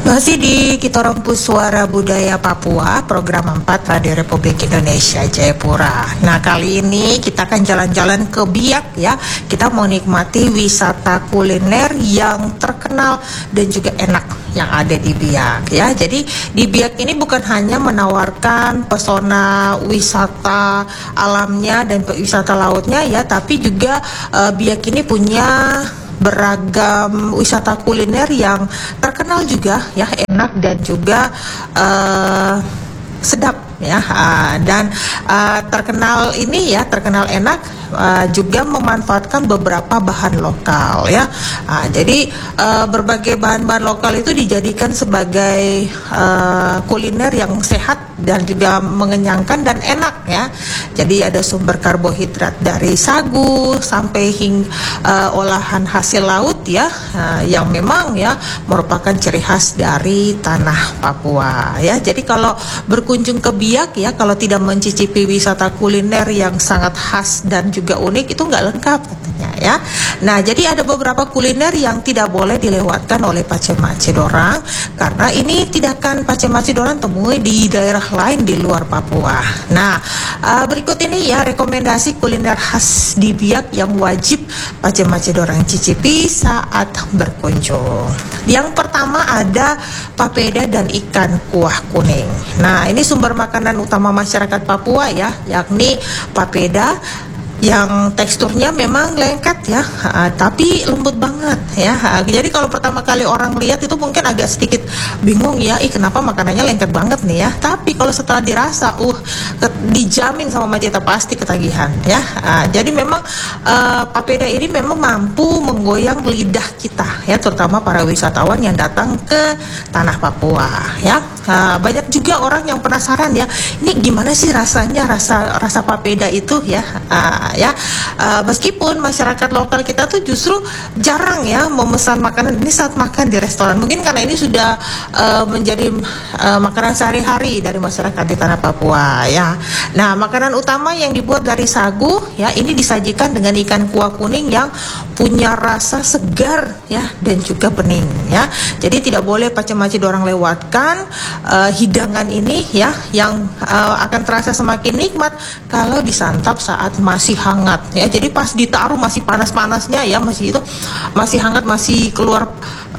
Masih di Kitorompu Suara Budaya Papua, program 4 Radio Republik Indonesia Jayapura. Nah, kali ini kita akan jalan-jalan ke Biak ya. Kita mau nikmati wisata kuliner yang terkenal dan juga enak yang ada di Biak ya. Jadi di Biak ini bukan hanya menawarkan pesona wisata alamnya dan wisata lautnya ya, tapi juga Biak ini punya beragam wisata kuliner yang terkenal juga ya, enak dan juga sedap ya, dan terkenal ini ya, terkenal enak, juga memanfaatkan beberapa bahan lokal ya. Jadi berbagai bahan-bahan lokal itu dijadikan sebagai kuliner yang sehat dan juga mengenyangkan dan enak ya. Jadi ada sumber karbohidrat dari sagu sampai olahan hasil laut ya, yang memang ya merupakan ciri khas dari tanah Papua ya. Jadi kalau berkunjung ke Biak ya, kalau tidak mencicipi wisata kuliner yang sangat khas dan juga unik, itu nggak lengkap katanya ya. Nah, jadi ada beberapa kuliner yang tidak boleh dilewatkan oleh Pacemaci Dorang, karena ini tidak akan Pacemaci Dorang temui di daerah lain di luar Papua. Nah, berikut ini ya rekomendasi kuliner khas di Biak yang wajib Pacemaci Dorang cicipi saat berkunjung. Yang pertama ada papeda dan ikan kuah kuning. Nah, ini sumber makanan utama masyarakat Papua ya, yakni papeda yang teksturnya memang lengket ya, tapi lembut banget ya. Jadi kalau pertama kali orang lihat itu mungkin agak sedikit bingung ya, kenapa makanannya lengket banget nih ya. Tapi kalau setelah dirasa, dijamin sama Macita pasti ketagihan ya. Jadi memang papeda ini memang mampu menggoyang lidah kita ya, terutama para wisatawan yang datang ke tanah Papua ya. Banyak juga orang yang penasaran ya, ini gimana sih rasanya, rasa papeda itu ya. Meskipun masyarakat lokal kita tuh justru jarang ya memesan makanan ini saat makan di restoran. Mungkin karena ini sudah menjadi makanan sehari-hari dari masyarakat di tanah Papua ya. Nah, makanan utama yang dibuat dari sagu ya, ini disajikan dengan ikan kuah kuning yang punya rasa segar ya dan juga bening ya. Jadi tidak boleh Pacemaci Dorang lewatkan hidangan ini ya, yang akan terasa semakin nikmat kalau disantap saat masih hangat ya. Jadi pas ditaruh masih panas-panasnya ya, masih hangat, masih keluar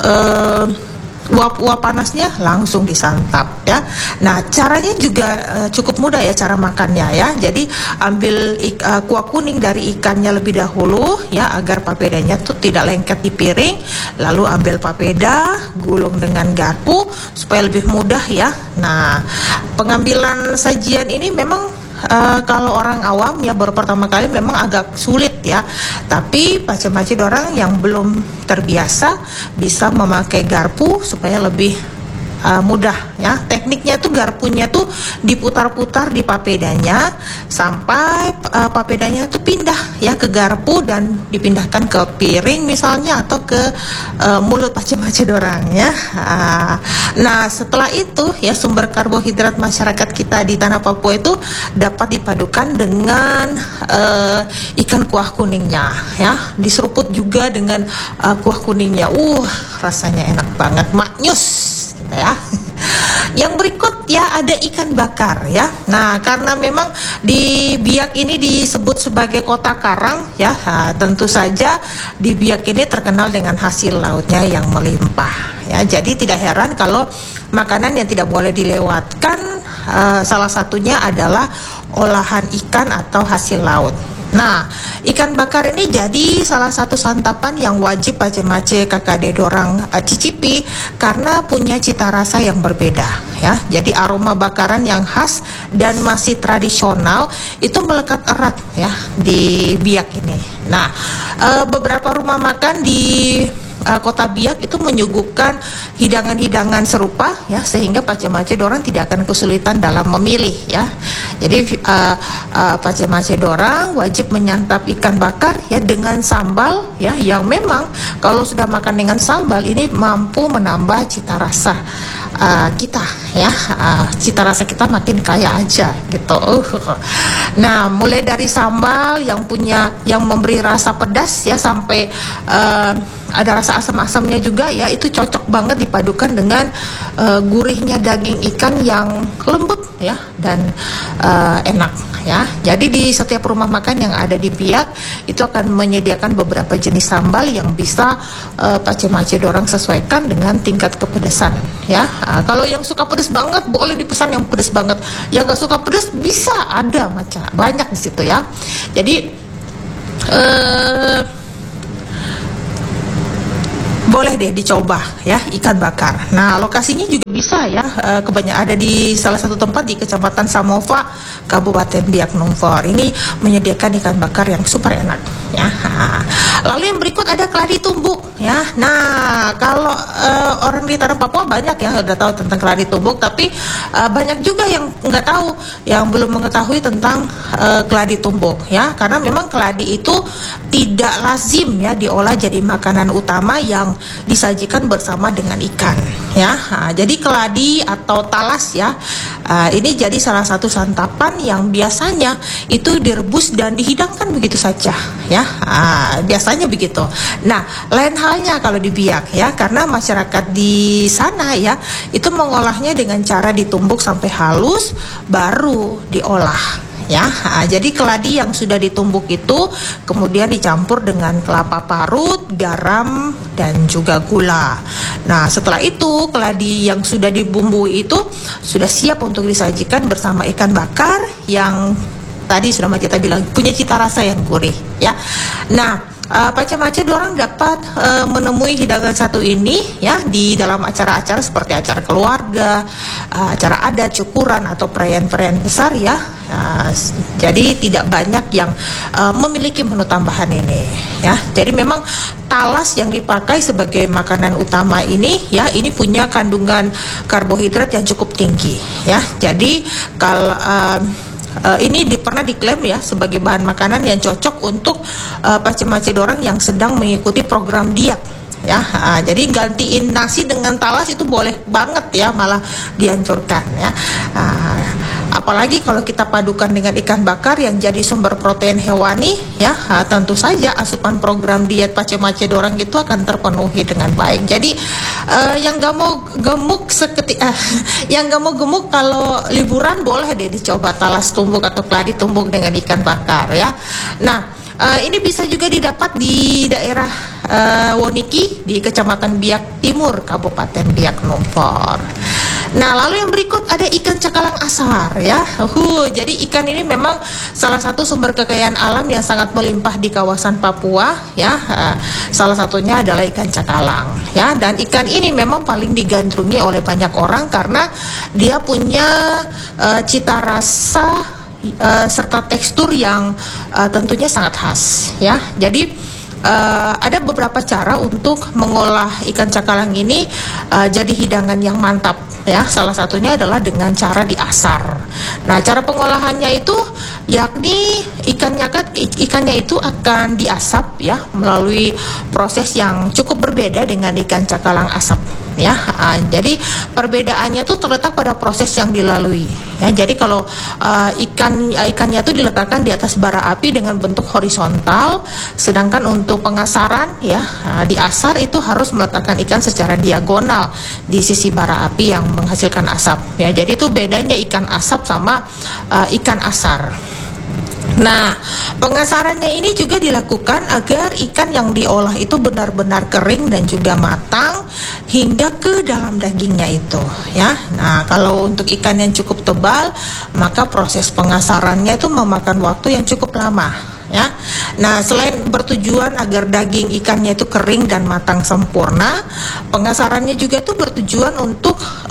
uap-uap panasnya, langsung disantap ya. Nah, caranya juga cukup mudah ya cara makannya ya. Jadi ambil kuah kuning dari ikannya lebih dahulu ya, agar papedanya tuh tidak lengket di piring. Lalu ambil papeda, gulung dengan garpu supaya lebih mudah ya. Nah, pengambilan sajian ini memang kalau orang awam ya baru pertama kali memang agak sulit ya. Tapi Pacemaci Dorang yang belum terbiasa bisa memakai garpu supaya lebih mudah ya. Tekniknya tuh garpunya tuh diputar-putar di papedanya sampai papedanya tuh pindah ya ke garpu dan dipindahkan ke piring misalnya, atau ke mulut Pacemaci Dorang ya. Nah, setelah itu ya sumber karbohidrat masyarakat kita di tanah Papua itu dapat dipadukan dengan ikan kuah kuningnya ya, diseruput juga dengan kuah kuningnya. Rasanya enak banget, maknyus ya. Yang berikut ya ada ikan bakar ya. Nah, karena memang di Biak ini disebut sebagai kota karang ya, tentu saja di Biak ini terkenal dengan hasil lautnya yang melimpah ya. Jadi tidak heran kalau makanan yang tidak boleh dilewatkan salah satunya adalah olahan ikan atau hasil laut. Nah, ikan bakar ini jadi salah satu santapan yang wajib Pacemaci KKD Dorang cicipi karena punya cita rasa yang berbeda ya. Jadi aroma bakaran yang khas dan masih tradisional itu melekat erat ya di Biak ini. Nah, beberapa rumah makan di kota Biak itu menyuguhkan hidangan-hidangan serupa ya, sehingga Pacemaci Dorang tidak akan kesulitan dalam memilih ya. Jadi Pacemaci Dorang wajib menyantap ikan bakar ya dengan sambal ya, yang memang kalau sudah makan dengan sambal ini mampu menambah cita rasa kita ya, cita rasa kita makin kaya aja gitu. Nah, mulai dari sambal yang memberi rasa pedas ya, sampai ada rasa asam-asamnya juga ya, itu cocok banget dipadukan dengan gurihnya daging ikan yang lembut ya dan enak ya. Jadi di setiap rumah makan yang ada di Biak itu akan menyediakan beberapa jenis sambal yang bisa Pace-Mace dorang sesuaikan dengan tingkat kepedesan ya. Kalau yang suka pedas banget boleh dipesan yang pedas banget, yang nggak suka pedas bisa ada macam banyak di situ ya. Jadi boleh deh dicoba ya ikan bakar. Nah, lokasinya juga bisa ya, kebanyakan ada di salah satu tempat di Kecamatan Samova, Kabupaten Biak Numfor. Ini menyediakan ikan bakar yang super enak ya. Lalu yang berikut ada keladi tumbuk ya. Nah, kalau orang di tanah Papua banyak yang udah tahu tentang keladi tumbuk, tapi banyak juga yang nggak tahu, yang belum mengetahui tentang keladi tumbuk ya, karena memang keladi itu tidak lazim ya diolah jadi makanan utama yang disajikan bersama dengan ikan ya. Jadi keladi atau talas ya, ini jadi salah satu santapan yang biasanya itu direbus dan dihidangkan begitu saja ya. Biasanya begitu. Nah, lain halnya kalau di Biak ya, karena masyarakat di sana ya itu mengolahnya dengan cara ditumbuk sampai halus baru diolah ya. Jadi keladi yang sudah ditumbuk itu kemudian dicampur dengan kelapa parut, garam dan juga gula. Nah, setelah itu keladi yang sudah dibumbui itu sudah siap untuk disajikan bersama ikan bakar yang tadi sudah kita bilang punya cita rasa yang gurih ya. Nah, Pace-Mace dorang dapat menemui hidangan satu ini ya di dalam acara-acara seperti acara keluarga, acara adat, syukuran atau perayaan-perayaan besar ya. Jadi tidak banyak yang memiliki menu tambahan ini ya. Jadi memang talas yang dipakai sebagai makanan utama ini ya, ini punya kandungan karbohidrat yang cukup tinggi ya. Jadi kalau ini pernah diklaim ya sebagai bahan makanan yang cocok untuk Pace-Mace dorang yang sedang mengikuti program diet ya. Jadi gantiin nasi dengan talas itu boleh banget ya, malah dianjurkan ya. Apalagi kalau kita padukan dengan ikan bakar yang jadi sumber protein hewani ya, tentu saja asupan program diet Pace-Mace dorang itu akan terpenuhi dengan baik. Jadi yang gak mau gemuk yang gak mau gemuk kalau liburan boleh deh dicoba talas tumbuk atau keladi tumbuk dengan ikan bakar ya. Nah, ini bisa juga didapat di daerah Woniki di Kecamatan Biak Timur, Kabupaten Biak Numfor. Nah, lalu yang berikut ada ikan cakalang asar ya. Jadi ikan ini memang salah satu sumber kekayaan alam yang sangat melimpah di kawasan Papua ya. Salah satunya adalah ikan cakalang ya, dan ikan ini memang paling digandrungi oleh banyak orang karena dia punya cita rasa serta tekstur yang tentunya sangat khas ya. Jadi ada beberapa cara untuk mengolah ikan cakalang ini jadi hidangan yang mantap ya. Salah satunya adalah dengan cara diasar. Nah, cara pengolahannya itu yakni ikannya itu akan diasap ya melalui proses yang cukup berbeda dengan ikan cakalang asap ya. Jadi perbedaannya itu terletak pada proses yang dilalui ya. Jadi kalau ikannya itu diletakkan di atas bara api dengan bentuk horizontal, sedangkan untuk pengasaran ya, diasar itu harus meletakkan ikan secara diagonal di sisi bara api yang menghasilkan asap ya. Jadi itu bedanya ikan asap sama ikan asar. Nah, pengasarannya ini juga dilakukan agar ikan yang diolah itu benar-benar kering dan juga matang hingga ke dalam dagingnya itu ya. Nah, kalau untuk ikan yang cukup tebal, maka proses pengasarannya itu memakan waktu yang cukup lama ya. Nah, selain bertujuan agar daging ikannya itu kering dan matang sempurna, pengasarannya juga itu bertujuan untuk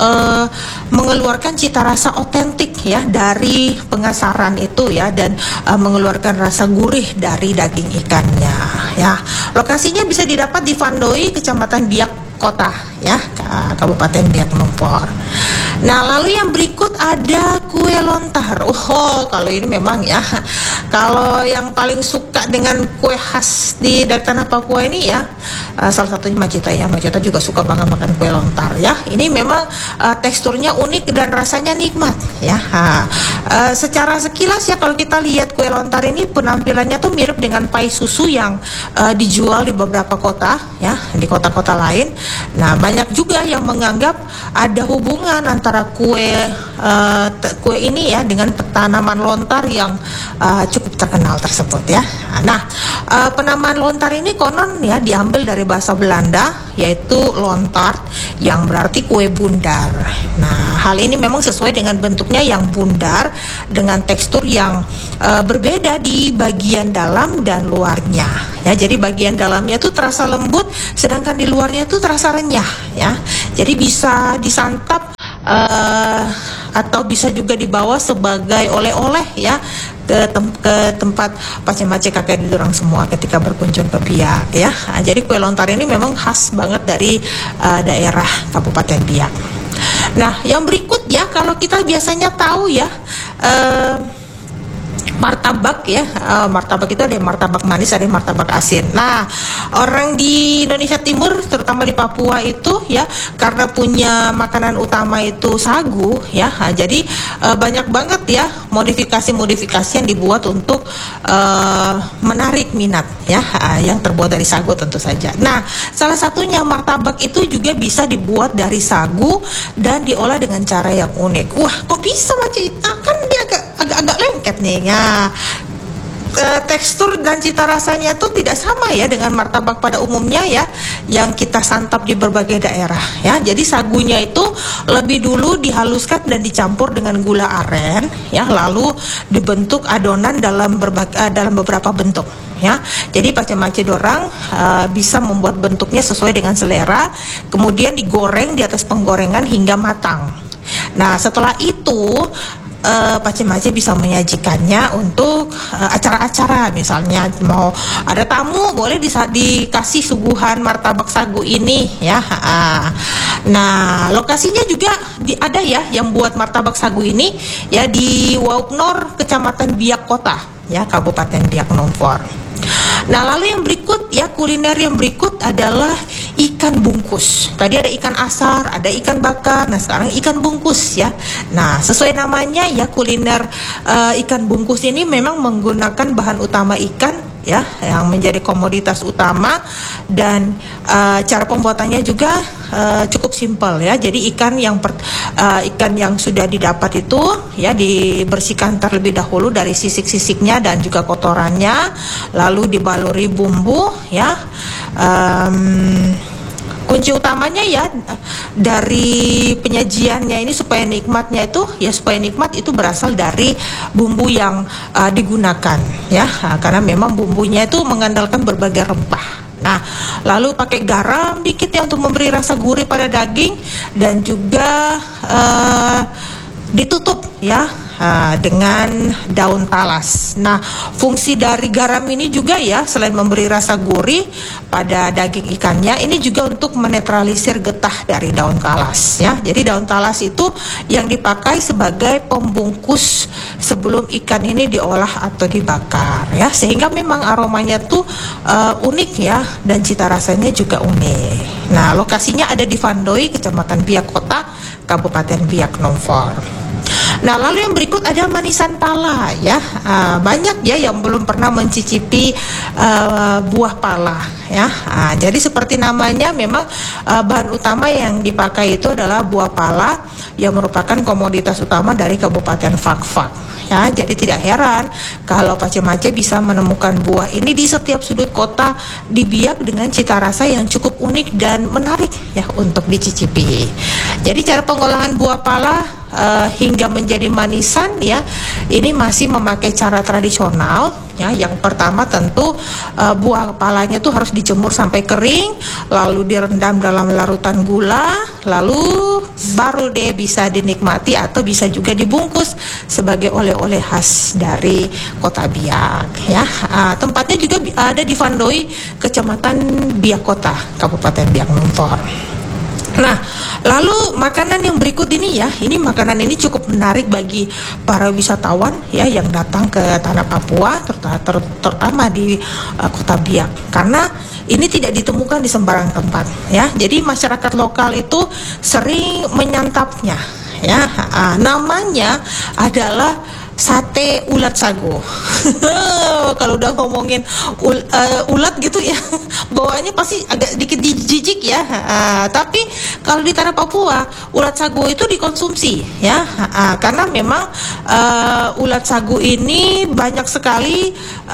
mengeluarkan cita rasa otentik ya dari pengasaran itu ya, dan mengeluarkan rasa gurih dari daging ikannya ya. Lokasinya bisa didapat di Vandoi, Kecamatan Biak Kota ya, Kabupaten Biak Numfor. Nah, lalu yang berikut ada kue lontar. Kalau ini memang ya, kalau yang paling suka dengan kue khas dari tanah Papua ini ya, salah satunya Macita ya. Macita juga suka banget makan kue lontar ya. Ini memang teksturnya unik dan rasanya nikmat ya. Secara sekilas ya, kalau kita lihat kue lontar ini penampilannya tuh mirip dengan pai susu yang dijual di beberapa kota ya, di kota-kota lain. Nah, banyak juga yang menganggap ada hubungan antara kue ini ya dengan tanaman lontar yang cukup terkenal tersebut ya. Nah, penamaan lontar ini konon ya diambil dari bahasa Belanda, yaitu lontart, yang berarti kue bundar. Nah, hal ini memang sesuai dengan bentuknya yang bundar dengan tekstur yang berbeda di bagian dalam dan luarnya ya. Jadi bagian dalamnya tuh terasa lembut, sedangkan di luarnya tuh terasa renyah ya. Jadi bisa disantap atau bisa juga dibawa sebagai oleh-oleh ya ke tempat pace-mace kakek didorong semua ketika berkunjung ke Biak ya. Jadi kue lontar ini memang khas banget dari daerah Kabupaten Biak. Nah, yang berikut ya, kalau kita biasanya tahu ya, martabak ya, martabak itu ada yang martabak manis, ada yang martabak asin. Nah, orang di Indonesia Timur, terutama di Papua itu ya, karena punya makanan utama itu sagu ya, jadi banyak banget ya modifikasi-modifikasi yang dibuat untuk menarik minat ya, yang terbuat dari sagu tentu saja. Nah, salah satunya martabak itu juga bisa dibuat dari sagu dan diolah dengan cara yang unik. Wah, kok bisa Macita? Kan dia agak lengket nih ya. Tekstur dan cita rasanya tuh tidak sama ya dengan martabak pada umumnya ya, yang kita santap di berbagai daerah ya. Jadi sagunya itu lebih dulu dihaluskan dan dicampur dengan gula aren ya, lalu dibentuk adonan dalam beberapa bentuk ya. Jadi pace-mace dorang bisa membuat bentuknya sesuai dengan selera, kemudian digoreng di atas penggorengan hingga matang. Nah, setelah itu pace-mace bisa menyajikannya untuk acara-acara, misalnya mau ada tamu boleh dikasih suguhan martabak sagu ini ya. Nah, lokasinya juga ada ya yang buat martabak sagu ini ya, di Wauknor, Kecamatan Biak Kota ya, Kabupaten Biak Numfor. Nah, lalu yang berikut ya, kuliner yang berikut adalah ikan bungkus. Tadi ada ikan asar, ada ikan bakar, nah sekarang ikan bungkus ya. Nah, sesuai namanya ya, kuliner ikan bungkus ini memang menggunakan bahan utama ikan ya, yang menjadi komoditas utama, dan cara pembuatannya juga cukup simpel ya. Jadi ikan yang sudah didapat itu ya dibersihkan terlebih dahulu dari sisik-sisiknya dan juga kotorannya, lalu dibaluri bumbu ya. Kunci utamanya ya dari penyajiannya ini supaya nikmat itu berasal dari bumbu yang digunakan ya, karena memang bumbunya itu mengandalkan berbagai rempah. Nah, lalu pakai garam dikit ya untuk memberi rasa gurih pada daging, dan juga ditutup ya dengan daun talas. Nah, fungsi dari garam ini juga ya, selain memberi rasa gurih pada daging ikannya, ini juga untuk menetralisir getah dari daun talas ya. Jadi daun talas itu yang dipakai sebagai pembungkus sebelum ikan ini diolah atau dibakar ya, sehingga memang aromanya tuh unik ya, dan cita rasanya juga unik. Nah, lokasinya ada di Vandoi, Kecamatan Biak Kota, Kabupaten Biak Numfor. Nah, lalu yang berikut ada manisan pala ya. Banyak ya yang belum pernah mencicipi buah pala ya. Jadi seperti namanya, memang bahan utama yang dipakai itu adalah buah pala, yang merupakan komoditas utama dari Kabupaten Fakfak ya. Jadi tidak heran kalau pace-mace bisa menemukan buah ini di setiap sudut kota di Biak dengan cita rasa yang cukup unik dan menarik ya untuk dicicipi. Jadi cara pengolahan buah pala hingga menjadi manisan ya, ini masih memakai cara tradisional ya. Yang pertama tentu buah palanya tuh harus dijemur sampai kering, lalu direndam dalam larutan gula, lalu baru deh bisa dinikmati atau bisa juga dibungkus sebagai oleh-oleh khas dari Kota Biak ya. Tempatnya juga ada di Vandoi, Kecamatan Biak Kota, Kabupaten Biak Numfor. Nah, Lalu makanan yang berikut ini ya, ini makanan ini cukup menarik bagi para wisatawan ya yang datang ke tanah Papua, terutama di Kota Biak, karena ini tidak ditemukan di sembarang tempat ya. Jadi masyarakat lokal itu sering menyantapnya ya. Namanya adalah sate ulat sagu. Kalau udah ngomongin ulat gitu ya, bawaannya pasti agak dikit jijik ya. Tapi kalau di tanah Papua, ulat sagu itu dikonsumsi ya, karena memang ulat sagu ini banyak sekali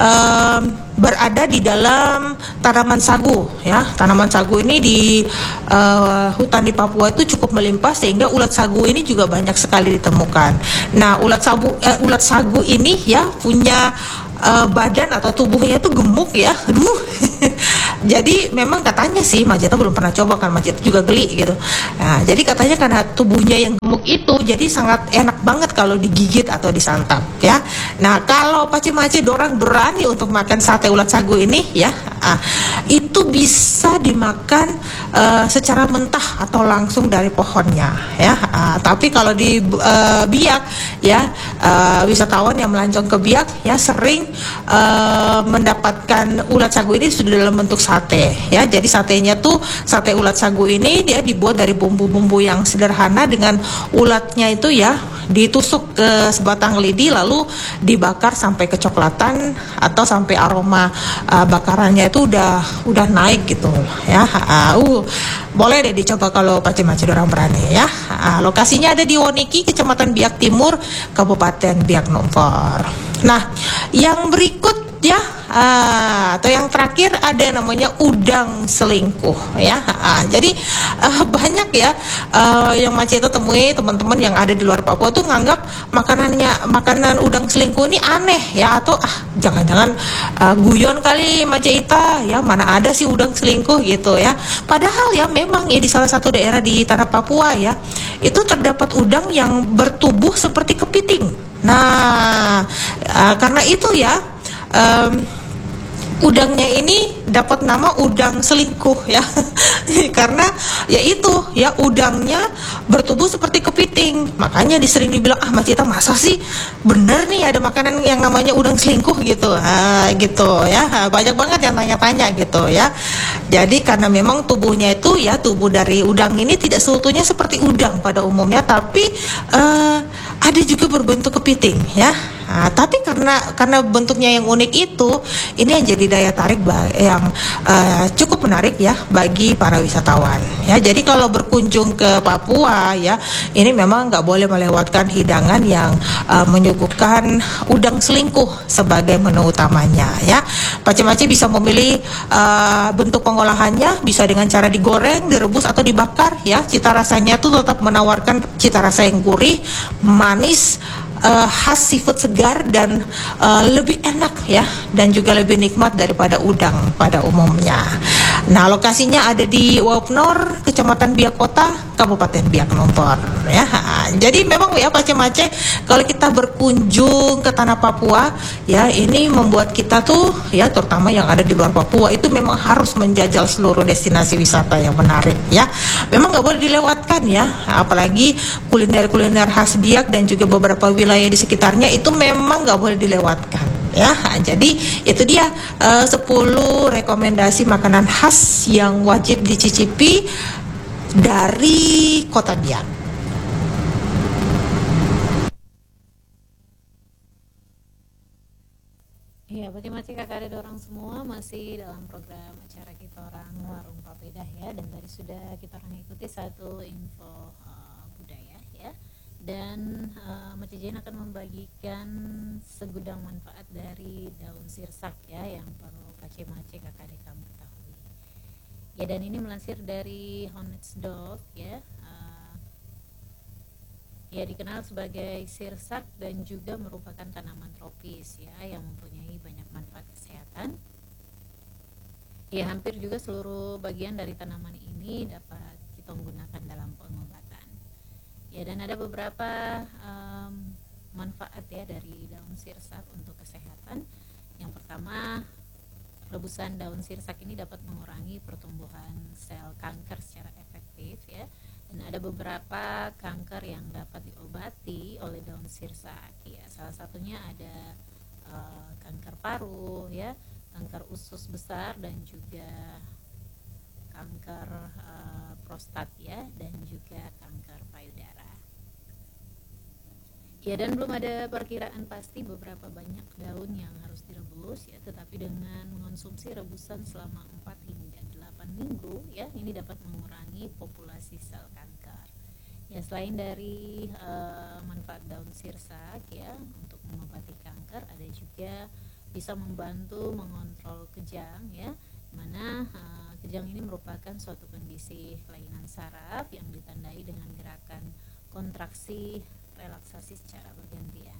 berada di dalam tanaman sagu ya. Tanaman sagu ini di hutan di Papua itu cukup melimpah, sehingga ulat sagu ini juga banyak sekali ditemukan. Nah, ulat sagu ini ya punya badan atau tubuhnya itu gemuk ya. Aduh. Jadi memang katanya sih, Majeta belum pernah coba kan, Majeta juga geli gitu. Nah, jadi katanya karena tubuhnya yang gemuk itu, jadi sangat enak banget kalau digigit atau disantap ya. Nah, kalau pace-mace dorang berani untuk makan sate ulat sagu ini ya, itu bisa dimakan secara mentah atau langsung dari pohonnya ya. Tapi kalau di Biak ya, wisatawan yang melancong ke Biak ya sering mendapatkan ulat sagu ini sudah dalam bentuk sate ya. Jadi satenya tuh, sate ulat sagu ini dia dibuat dari bumbu-bumbu yang sederhana, dengan ulatnya itu ya ditusuk ke sebatang lidi, lalu dibakar sampai kecoklatan atau sampai aroma bakarannya itu udah naik gitu ya. Boleh deh dicoba kalau pace-mace orang berani ya. Lokasinya ada di Woniki, Kecamatan Biak Timur, Kabupaten Biak Numfor. Nah, yang berikut ya, atau yang terakhir ada namanya udang selingkuh ya. Jadi banyak ya yang Maceta temui teman-teman yang ada di luar Papua tuh nganggap makanan udang selingkuh ini aneh ya, atau jangan-jangan guyon kali Maceta ya, mana ada sih udang selingkuh gitu ya. Padahal ya memang ya di salah satu daerah di tanah Papua ya, itu terdapat udang yang bertubuh seperti kepiting. Nah, karena itu ya udangnya ini dapat nama udang selingkuh ya. Karena ya itu ya, udangnya bertubuh seperti kepiting, makanya sering dibilang Maceta masa sih bener nih ada makanan yang namanya udang selingkuh gitu. Gitu ya, banyak banget yang tanya-tanya gitu ya. Jadi karena memang tubuhnya itu ya, tubuh dari udang ini tidak seutuhnya seperti udang pada umumnya, tapi ada juga berbentuk kepiting ya. Tapi karena bentuknya yang unik itu, ini yang jadi daya tarik yang cukup menarik ya bagi para wisatawan ya. Jadi kalau berkunjung ke Papua ya, ini memang nggak boleh melewatkan hidangan yang menyuguhkan udang selingkuh sebagai menu utamanya ya. Pace-mace bisa memilih bentuk pengolahannya, bisa dengan cara digoreng, direbus atau dibakar ya. Cita rasanya tuh tetap menawarkan cita rasa yang gurih, manis, khas seafood segar, dan lebih enak ya, dan juga lebih nikmat daripada udang pada umumnya. Nah, lokasinya ada di Wapnor, Kecamatan Biak Kota, Kabupaten Biak Numfor ya. Jadi memang ya pace-mace, kalau kita berkunjung ke tanah Papua ya, ini membuat kita tuh ya, terutama yang ada di luar Papua, itu memang harus menjajal seluruh destinasi wisata yang menarik ya. Memang nggak boleh dilewatkan ya, apalagi kuliner-kuliner khas Biak dan juga beberapa wilayah di sekitarnya itu memang nggak boleh dilewatkan ya. Jadi itu dia 10 rekomendasi makanan khas yang wajib dicicipi dari Kota Biak. Iya, bagaimana kakak ada orang semua masih dalam program acara kita orang Warung Papedah ya, dan tadi sudah kita orang ikuti satu info budaya ya, dan Mace Jen akan membagikan segudang manfaat dari daun sirsak ya, yang perlu pace-mace kakak ada kamu ketahui ya. Dan ini melansir dari Honestdog ya. Ya, dikenal sebagai sirsak dan juga merupakan tanaman tropis ya, yang mempunyai banyak manfaat kesehatan. Ya, hampir juga seluruh bagian dari tanaman ini dapat kita gunakan dalam pengobatan. Ya, dan ada beberapa manfaat ya dari daun sirsak untuk kesehatan. Yang pertama, rebusan daun sirsak ini dapat mengurangi pertumbuhan sel kanker secara efektif ya, Dan ada beberapa kanker yang dapat diobati oleh daun sirsak ya. Salah satunya ada kanker paru ya, kanker usus besar dan juga kanker prostat ya, dan juga kanker payudara. Ya, dan belum ada perkiraan pasti beberapa banyak daun yang harus direbus ya, tetapi dengan mengonsumsi rebusan selama 4 hingga 8 minggu ya, ini dapat mengurangi populasi sel kanker. Ya, selain dari manfaat daun sirsak ya untuk mengobati kanker, ada juga bisa membantu mengontrol kejang ya, mana kejang ini merupakan suatu kondisi kelainan saraf yang ditandai dengan gerakan kontraksi relaksasi secara bergantian.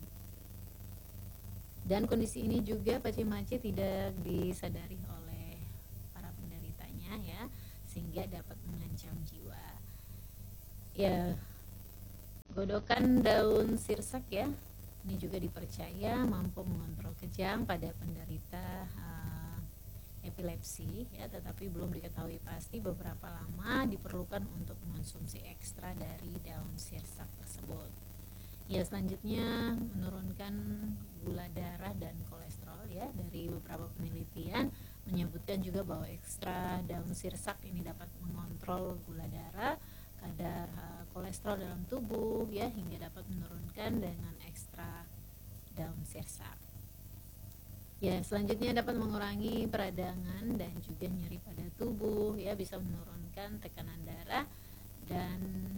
Dan kondisi ini juga Paci-Maci tidak disadari oleh para penderitanya ya, sehingga dapat mengancam jiwa. Ya, godokan daun sirsak ya, ini juga dipercaya mampu mengontrol kejang pada penderita epilepsi ya, tetapi belum diketahui pasti beberapa lama diperlukan untuk mengonsumsi ekstra dari daun sirsak tersebut. Ya, selanjutnya menurunkan gula darah dan kolesterol ya. Dari beberapa penelitian menyebutkan juga bahwa ekstra daun sirsak ini dapat mengontrol gula darah, kadar kolesterol dalam tubuh ya, hingga dapat menurunkan dengan ekstra daun sirsak. Ya, selanjutnya dapat mengurangi peradangan dan juga nyeri pada tubuh ya, bisa menurunkan tekanan darah dan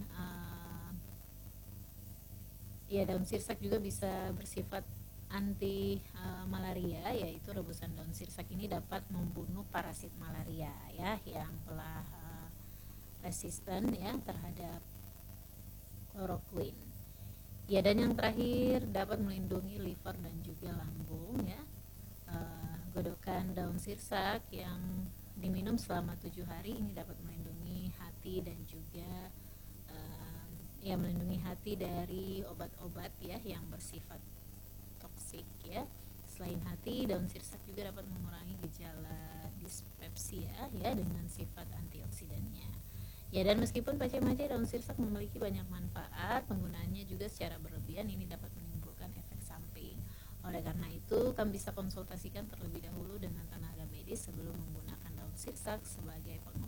ya, daun sirsak juga bisa bersifat anti malaria, yaitu rebusan daun sirsak ini dapat membunuh parasit malaria ya yang telah resisten ya terhadap kloroquine. Ya, dan yang terakhir dapat melindungi liver dan juga lambung ya. Godokan daun sirsak yang diminum selama 7 hari ini dapat melindungi hati dan juga ya melindungi hati dari obat-obat ya yang bersifat toksik ya. Selain hati, daun sirsak juga dapat mengurangi gejala dispepsia ya dengan sifat antioksidannya. Ya, dan meskipun Paci-Maci daun sirsak memiliki banyak manfaat, penggunaannya juga secara berlebihan ini dapat menimbulkan efek samping. Oleh karena itu, kami bisa konsultasikan terlebih dahulu dengan tenaga medis sebelum menggunakan daun sirsak sebagai pengobatan